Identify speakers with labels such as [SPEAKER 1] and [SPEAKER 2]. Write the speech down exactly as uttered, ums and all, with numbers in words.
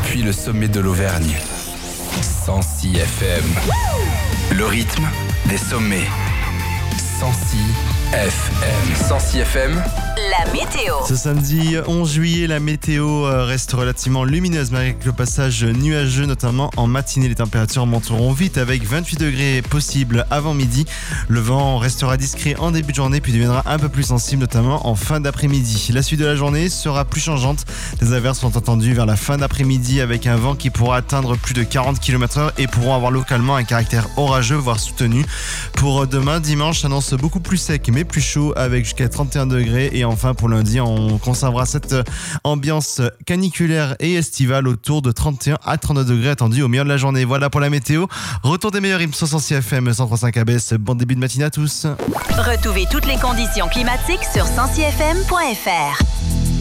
[SPEAKER 1] depuis le sommet de l'Auvergne. cent six F M. Le rythme des sommets. cent six F M. cent six F M.
[SPEAKER 2] La météo.
[SPEAKER 3] Ce samedi onze juillet, la météo reste relativement lumineuse, mais avec le passage nuageux, notamment en matinée. Les températures monteront vite avec vingt-huit degrés possibles avant midi. Le vent restera discret en début de journée, puis deviendra un peu plus sensible, notamment en fin d'après-midi. La suite de la journée sera plus changeante. Les averses sont attendues vers la fin d'après-midi avec un vent qui pourra atteindre plus de quarante kilomètres heure et pourront avoir localement un caractère orageux, voire soutenu. Pour demain, dimanche, s'annonce beaucoup plus sec, mais plus chaud avec jusqu'à trente et un degrés. Et enfin, pour lundi, on conservera cette ambiance caniculaire et estivale autour de trente et un à trente-deux degrés attendus au milieu de la journée. Voilà pour la météo. Retour des meilleurs hymnes sur cent six F M, cent trois virgule cinq A B S. Bon début de matinée à tous.
[SPEAKER 2] Retrouvez toutes les conditions climatiques sur cent six F M point F R.